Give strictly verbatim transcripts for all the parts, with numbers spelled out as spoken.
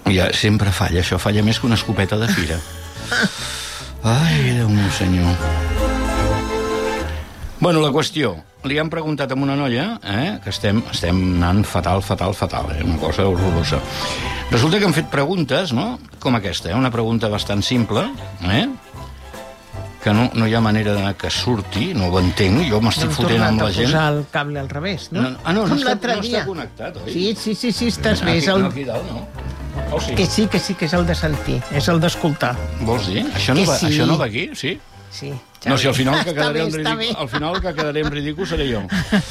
Ja, sempre falla, això falla més que una escopeta de fira. Ai, Déu meu senyor. Bueno, la qüestió, li han preguntat a una noia, eh, que estem, estem anant fatal, fatal, fatal, eh, una cosa horrorosa. Resulta que han fet preguntes, no?, com aquesta, eh, una pregunta bastant simple, eh, que no, no hi ha manera de que surti, no ho entenc, jo m'estic fotent amb la gent. Hem tornat a posar el cable al revés, no? no ah, no, no està, no està connectat, oi? Sí, sí, sí, sí, estàs bé. Aquí, el... no, aquí dalt, no? Oh, sí. Que sí, que sí, que és el de sentir, és el d'escoltar. Vols dir? Això no, va, sí. això no va aquí, sí? Sí. No, si al final que quedaré bé, en ridícul, al final que quedaré en ridícul seré jo.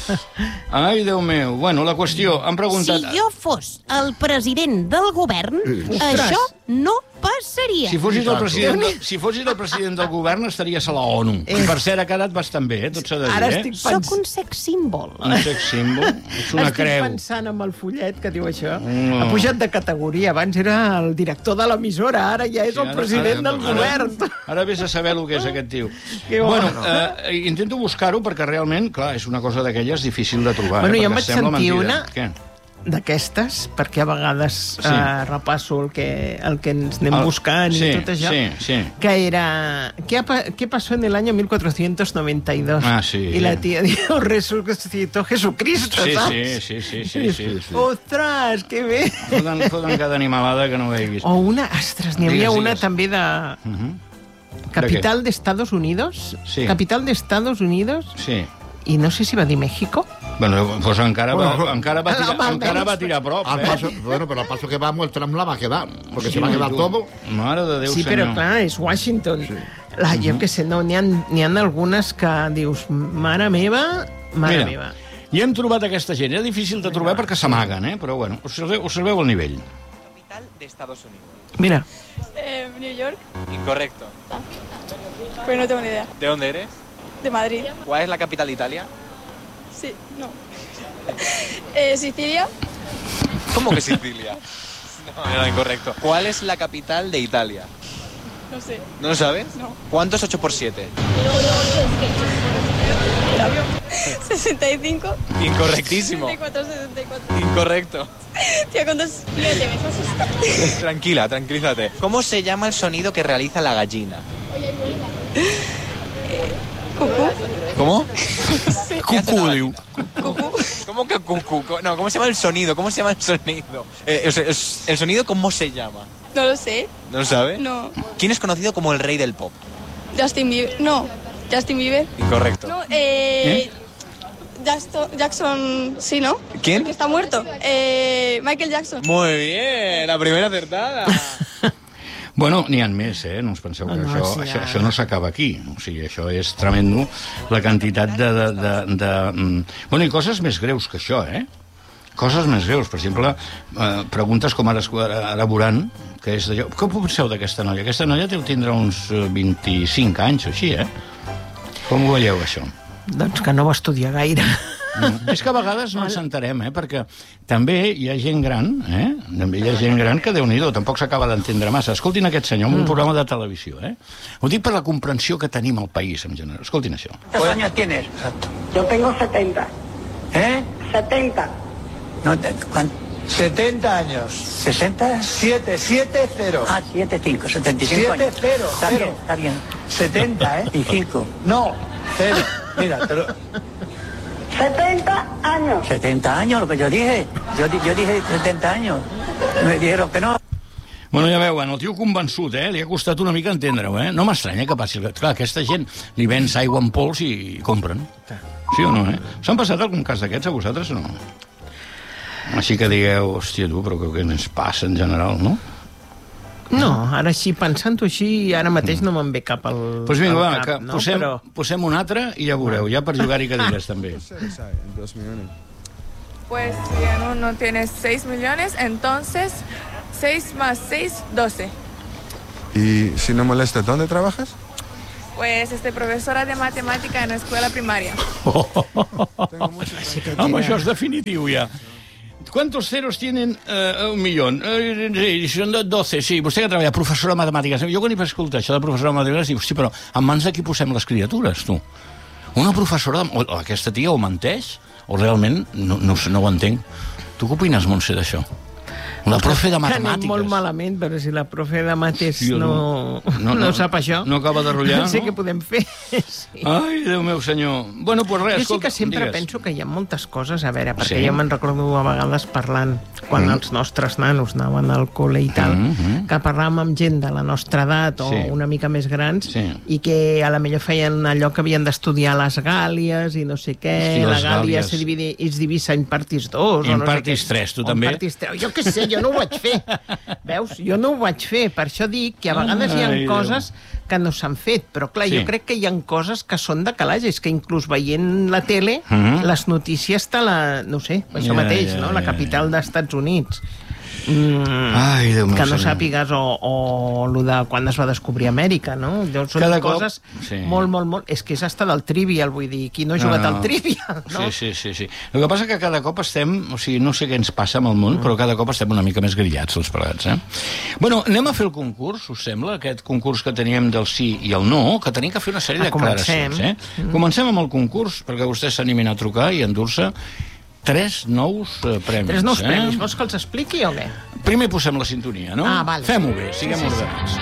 Ai, Déu meu. Bueno, la qüestió, han preguntat... Si jo fos el president del govern, mm. això no passaria. Si fossis, el president, si fossis el president del govern estaries a la ONU. I per cert, ha quedat bastant bé, eh? Tot s'ha de dir, Ara eh? estic pens... Soc un sex símbol. Un sex símbol? És una estic creu. Estic pensant amb el fullet que diu això. No. Ha pujat de categoria. Abans era el director de l'emissora, ara ja és sí, el president ara, del ara, govern. Ara, ara vés a saber el que és aquest tio. Que bueno, eh, intento buscar-ho perquè realment, clar, és una cosa d'aquelles difícil de trobar. Bueno, eh, jo em vaig sentir una... Què? d'aquestes, perquè a vegades sí. eh, repasso el que, el que ens anem el... buscant sí, i tot això, sí, sí. que era... ¿Qué, ¿Qué pasó en el año mil cuatrocientos noventa y dos? Ah, sí. Y la tía dijo, resucitó Jesucristo, sí, ¿sabes? Sí, sí, sí, sí, sí, sí. Ostres, que bé! Foten, foten cada animalada que no veiguis. O una, ostres, n'hi havia una també de... Uh-huh. Capital de, de Estados Unidos? Sí. Capital de Estados Unidos? Sí. I no sé si va dir México. Bueno, pues encara, bueno, va, encara, va, tirar, no, encara va tirar prop, al eh? paso, bueno, pero al paso que vamos, el Trump la va a quedar, porque sí, se va a quedar tu. todo. Mare de Déu, sí, senyor. però clar, és Washington. Sí. La, jo uh -huh. que sé, no, n'hi ha, n'hi ha algunes que dius, mare meva, mare Mira, meva. I hem trobat aquesta gent. Era difícil de trobar perquè s'amaguen, eh? Però bueno, observeu, observeu el nivell. Capital de Estados Unidos. Mira. Eh, New York. Incorrecto. Ah. Pues no tengo ni idea. ¿De dónde eres? De Madrid. ¿Cuál es la capital de Italia? Sí, no. Eh, Sicilia. ¿Cómo que Sicilia? No, no, incorrecto. ¿Cuál es la capital de Italia? No sé. ¿No lo sabes? No. ¿Cuánto es ocho por siete? sesenta y cinco. Incorrectísimo. sesenta y cuatro, sesenta y cuatro. Incorrecto. Tía, ¿cuántos? Mira, te me asustas. Tranquila, tranquilízate. ¿Cómo se llama el sonido que realiza la gallina? ¿Cucú? ¿Cómo? Sí. Cucú, diu. ¿Cucú? ¿Cómo que cucú? No, ¿cómo se llama el sonido? ¿Cómo se llama el sonido? Eh, o sea, ¿el sonido cómo se llama? No lo sé. ¿No lo sabes? No. ¿Quién es conocido como el rey del pop? Justin Bieber. No. Justin Bieber. Incorrecto. No, eh... ¿Eh? Jackson, Jackson, sí, ¿no? ¿Quién? Porque está muerto. Eh, Michael Jackson. Muy bien, la primera acertada. Bueno, n'hi ha més, eh? No us penseu que no, això, sí, això, això no s'acaba aquí. O sigui, això és tremendo, la quantitat de... de, de, de... Bueno, i coses més greus que això, eh? Coses més greus. Per exemple, eh, preguntes com ara, ara Buran, que és d'allò... Què penseu d'aquesta noia? Aquesta noia deu tindre uns vint-i-cinc anys o així, eh? Com ho veieu, això? Doncs que no va estudiar gaire. No. És que a vegades no ens entenem, eh? Perquè també hi ha gent gran, eh? També hi ha gent gran que, Déu-n'hi-do, tampoc s'acaba d'entendre massa. Escoltin aquest senyor, en un programa de televisió, eh? Ho dic per la comprensió que tenim al país, en general. Escoltin això. ¿Cuántos años tienes? Yo tengo setenta. ¿Eh? setenta. No, te, setenta años. ¿sesenta? siete, siete, cero. Ah, siete, cinco, setenta y cinco siete, años. cero, Está cero. bien, está bien. setenta, ¿eh? Y cinco. No, cero. Mira, te lo... setenta años. setenta años, lo que yo dije. Yo, yo dije setenta años. Me dijeron que no. Bueno, ja veuen, el tio convençut, eh? Li ha costat una mica entendre-ho, eh? No m'estranya que passi... Clar, aquesta gent li vens aigua en pols i compren. Sí o no, eh? S'han passat algun cas d'aquests a vosaltres o no? Així que digueu, hòstia, tu, però què ens passa en general, no? No, ara així, pensant-ho així, ara mateix no me'n ve cap al Doncs pues vinga, va, cap, que no? posem, Però... posem un altre i ja veureu, ja per jugar-hi cadires també. Pues si en uno tienes seis millones, entonces seis más seis, doce. Y si no molesta, ¿dónde trabajas? Pues este, profesora de matemática en la escuela primaria. Oh, oh, oh, oh. Home, això és definitiu, ja. ¿Cuántos ceros tienen uh, un millón? Uh, sí, són doce, sí. Vostè que treballa, professora de matemàtiques. Jo quan hi vaig escoltar això de professora de matemàtiques, dic, hosti, però en mans de qui posem les criatures, tu? Una professora... O, aquesta tia o menteix, o realment no, no, no ho entenc. Tu què opines, Montse, d'això? La profe de Que anem matemàtiques. molt malament, però si la profe de mates Sí, no, no, no, no sap això... no acaba de rotllar, no sé no? què podem fer. Sí. Ai, Déu meu senyor. Bueno, doncs res, Jo sí escolta, que sempre digues. penso que hi ha moltes coses, a veure, perquè Sí. jo me'n recordo a vegades parlant, quan Mm. els nostres nanos anaven al col·le i tal, Mm, mm. que parlàvem amb gent de la nostra edat o Sí. una mica més grans, Sí. i que a la millor feien allò que havien d'estudiar les gàlies i no sé què, Hosti, la les gàlia gàlies. se divide, es divisa en partis dos, En o no sé partis què. tres, tu O en també? partis tres. Jo què sé, jo no ho vaig fer. Veus? Jo no ho vaig fer, per això dic que a vegades hi ha Ai, Déu. coses que no s'han fet, però clar, Sí. jo crec que hi ha coses que són de calaix, és que inclús veient la tele, Mhm. les notícies te la... no sé, això Ja, mateix, ja, no? ja, La ja. capital dels Estats Units. Mm, Ai, Déu meu que no senyor. sàpigues o, o lo de quan es va descobrir Amèrica, no? Llavors, són Cada cop- coses sí. molt, molt, molt... És que és hasta del Trivial, vull dir, qui no ha jugat No, al no. Trivial, no? Sí, sí, sí, sí. El que passa que cada cop estem... O sigui, no sé què ens passa amb el món, però cada cop estem una mica més grillats, els plegats, eh? Bueno, anem a fer el concurs, us sembla? Aquest concurs que teníem del sí i el no, que tenim que fer una sèrie Ah, de declaracions, comencem. eh? Mm. Comencem amb el concurs, perquè vostès s'animin a trucar i a endur-se tres nous eh, premis. Tres nous eh? premis. Vols que els expliqui o què? Primer posem la sintonia, no? Ah, vale. Fem-ho bé, siguem Sí, sí, sí. ordenats.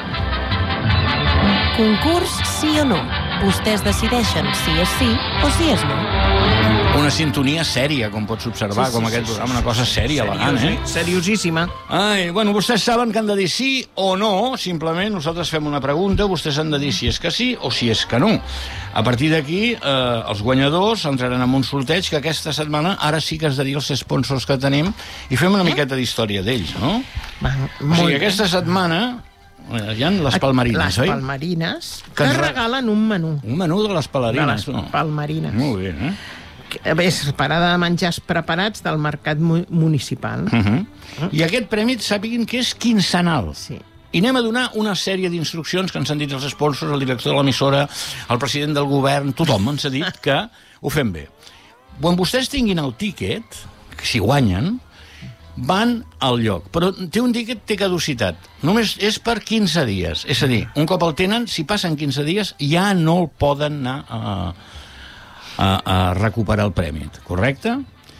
Concurs sí o no. Vostès decideixen si és sí o si és no. Una sintonia sèria, com pots observar, Sí, sí, com sí, aquest sí, programa, sí, una cosa sí, sèria, elegant, eh? Seriosíssima. Ai, bueno, vostès saben que han de dir sí o no, simplement nosaltres fem una pregunta, vostès han de dir si és que sí o si és que no. A partir d'aquí, eh, els guanyadors entraran en un sorteig que aquesta setmana ara sí que has de dir els sponsors que tenim i fem una miqueta d'història d'ells, no? Va, O molt sigui, bé. aquesta setmana eh, hi ha les palmarines, les oi? Les palmarines Que que ens re- regalen un menú. Un menú de les De palmarines. les no? palmarines. Molt bé, eh? Que és parada de menjars preparats del mercat mu municipal. Uh -huh. I aquest premi, sàpiguin que és quinzenal. Sí. I anem a donar una sèrie d'instruccions que ens han dit els sponsors, el director de l'emissora, el president del govern, tothom ens ha dit que ho fem bé. Quan vostès tinguin el tíquet, si guanyen, van al lloc. Però té un tíquet, té caducitat. Només és per quinze dies. És a dir, un cop el tenen, si passen quinze dies, ja no el poden anar a, a, a recuperar el premi. Correcte?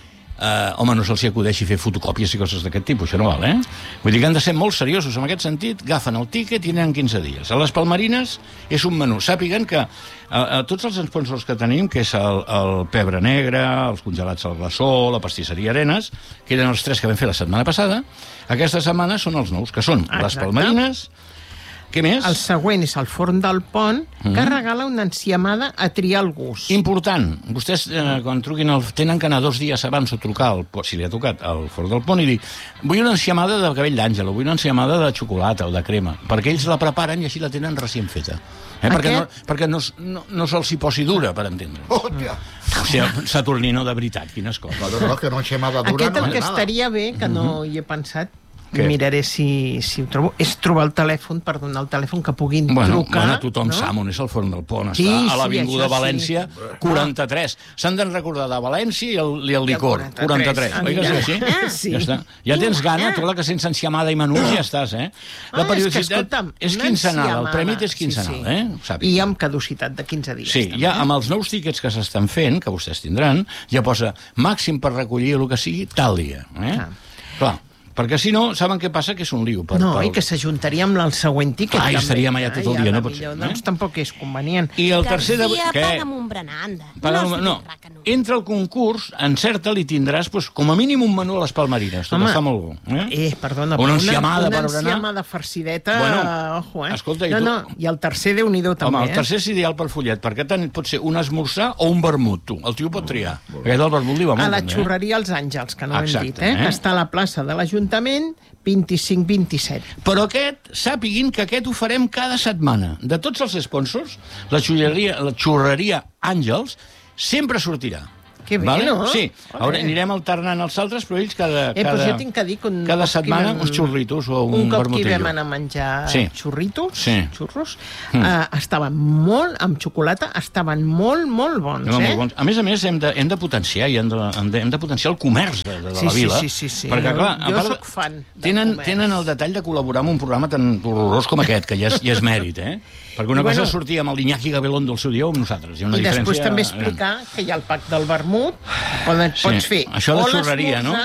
Uh, home, no se'ls acudeixi fer fotocòpies i coses d'aquest tipus, això no val, eh? Vull dir que han de ser molt seriosos en aquest sentit, agafen el tíquet i tenen quinze dies. A les palmarines és un menú. Sàpiguen que a, a tots els sponsors que tenim, que és el, el Pebre Negre, els congelats al glaçó, la pastisseria Arenes, que eren els tres que vam fer la setmana passada, aquesta setmana són els nous, que són les Exacte. palmarines. Què més? El següent és el Forn del Pont, que Mhm. regala una enciamada a triar el gust. Important. Vostès, eh, quan truquin, el, tenen que anar dos dies abans o trucar, al, si li ha tocat, al Forn del Pont, i dir vull una enciamada de cabell d'àngel, o vull una enciamada de xocolata o de crema, perquè ells la preparen i així la tenen recient feta. Eh? Perquè, no, perquè no, no, no se'ls hi posi dura, per entendre. Hòstia. O sigui, Saturnino, de veritat, quines coses. No, no, no, que no enciamada dura Aquest no el que és nada. estaria bé, que no hi he pensat, Què? miraré si, si ho trobo, és trobar el telèfon per donar el telèfon que puguin Bueno, trucar. bueno, tothom no? sap on és el Forn del Pont. Està Sí, a sí, l'Avinguda això València, sí. quaranta-tres. S'han de recordar de València i el, i el licor, quaranta-tres. quaranta-tres. Oi que sí, Ah, així? sí. Ja està. Ja tens gana, tu la que sense enciamada i menús ja estàs, eh? La Ah, és que, periodicitat escolta'm, és una quinzenal, el enciamada. premi és quinzenal, Sí, sí. eh? Ho sàpigues. I amb caducitat de quinze dies. Sí, també. ja amb els nous tíquets que s'estan fent, que vostès tindran, ja posa màxim per recollir el que sigui tal dia. Eh? Ah. Clar, perquè si no, saben què passa? Que és un lío. Per, No, per... i que s'ajuntaria amb el següent tiquet. Clar, i també. estaríem allà tot el Ai, dia, a la no pot ser, millor, eh? Doncs tampoc és convenient. I el tercer de... García, Què? paga'm un berenar, anda. Paga no, un- siguis no, ràcano. entra al concurs, encerta-li i tindràs doncs, com a mínim un menú a les palmarines. Tot Home, està molt bo. Eh? Eh, perdona, Una però enciamada una, per una berenar. enciamada farcideta, Bueno, ojo, eh? escolta, i no, tu- no, i el tercer, Déu-n'hi-do, també, Home, el eh? tercer és ideal pel follet, perquè tant pot ser un esmorzar o un vermut, tu. El tio pot triar. Aquest del vermut li va molt A la també, eh? xurreria Els Àngels, que no Exacte, hem dit, eh? eh? Que està a la plaça de l'Ajuntament, vint-i-cinc vint-i-set. Però aquest, sàpiguin que aquest ho farem cada setmana. De tots els sponsors, la xurreria, la xurreria Àngels sempre sortirà. Que bé, no? Sí, Ole. Ara anirem alternant els altres, però ells cada, Eh, cada, doncs jo tinc que dir que un cada cop que setmana vam- uns xurritos o un, Un cop que hi vermutillo. vam anar a menjar Sí. xurritos, Sí. xurros, Mm. eh, estaven molt, amb xocolata, estaven molt, molt bons, No, eh? molt bons. A més a més, hem de, hem de potenciar i hem de, hem de, hem de potenciar el comerç de, de Sí, la sí, vila. sí, sí, sí. Perquè, Jo- clar, a jo part, sóc fan del tenen, comerç. tenen el detall de col·laborar amb un programa tan horrorós com aquest, que ja és, ja és mèrit, eh? Perquè una I cosa bueno- és sortir amb el Iñaki Gabilondo al seu dia o amb nosaltres. Hi ha una I després diferència també gran. explicar que hi ha el pac del vermut, poden, Sí, pots fer això de o xurreria, no? l'esmorzar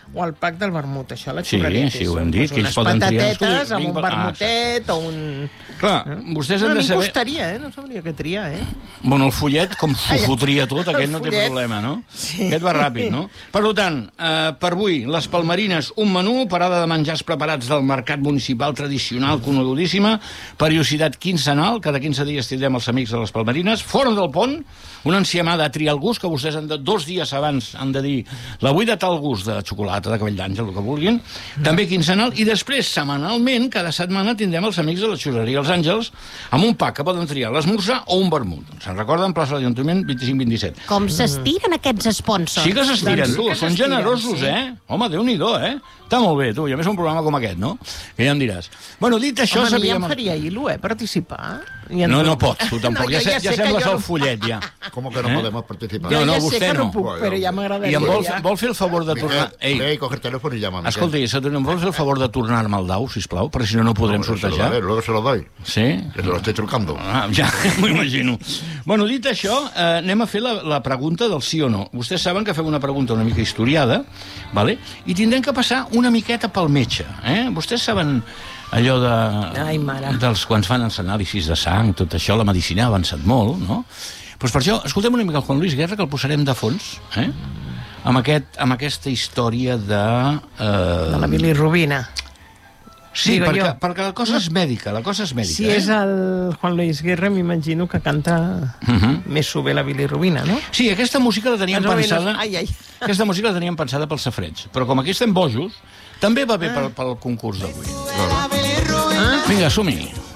O el pack del vermut, això, la Sí, xurreritis. sí, ho hem dit, Pues que ells poden triar. unes patatetes Escolta, amb vinc un per- ah, vermutet o un... Clar, vostès han no, de ni saber... costaria, eh? No sabria què triar, eh? Bueno, el follet, com s'ho Ai, fotria tot, el aquest no té follet. problema, no? Sí. Aquest va ràpid, no? Per tant, eh, per avui, les Palmerines, un menú, parada de menjars preparats del mercat municipal tradicional, conegudíssima, periodicitat quinzenal, cada quinze dies tindrem els amics de les Palmerines, fora del pont, una enciamada a triar el gust, que vostès han de, dos dies abans han de dir la vull de tal gust, de xocolata, de cabell d'àngel, el que vulguin, també quinzenal, i després, setmanalment, cada setmana tindrem els amics de la xurreria Els Àngels, amb un pack que poden triar l'esmorzar o un vermut. Se'n recorden? Plaça de l'Ajuntament, vint-i-cinc vint-i-set. Com s'estiren aquests sponsors? Sí que s'estiren, Doncs sí tu, que són s'estiren, generosos, sí. eh? Home, Déu-n'hi-do, eh? Està molt bé, tu, i a més un programa com aquest, no? Que ja em diràs. Bueno, dit això, Home, a mi sabíem... em faria il·lu, eh, participar. I ens- No, no pots, tu tampoc. No, ja, jo ja, ja ja sé que sembles jo el no- follet, ja. ¿Cómo que no ¿Eh? podemos participar? No, Jo no, ja sé vostè que no no. puc, però ja I m'agradaria. em vol, ja. vol fer el favor de tornar... Miguel, Ei, ve y coge el teléfono y llama. escolti, Saturno, em vol fer el favor de tornar-me el dau, sisplau, perquè si no, no podrem Se lo sortejar. daré, luego se lo doy. Sí? Que se lo estoy trucando. Ah, ja, m'ho imagino. Bueno, dit això, eh, anem a fer la, la pregunta del sí o no. Vostès saben que fem una pregunta una mica historiada, vale? I tindrem que passar una miqueta pel metge. Eh? Vostès saben allò de, Ai, mare. dels quan fan els anàlisis de sang, tot això, la medicina ha avançat molt, no? Doncs per això, escoltem una mica el Juan Luis Guerra, que el posarem de fons, eh? amb, aquest, amb aquesta història de... Eh... De la bilirrubina. Sí, Digo perquè, jo. perquè la cosa és mèdica, la cosa és mèdica. Si eh? és el Juan Luis Guerra, m'imagino que canta Uh -huh. més sube la bilirrubina, no? Sí, aquesta música la teníem Més o menys. pensada... Ai, ai. Aquesta música la teníem pensada pels safareig, però com aquí estem bojos, també va bé pel, pel concurs d'avui. Ah. Vinga, som-hi.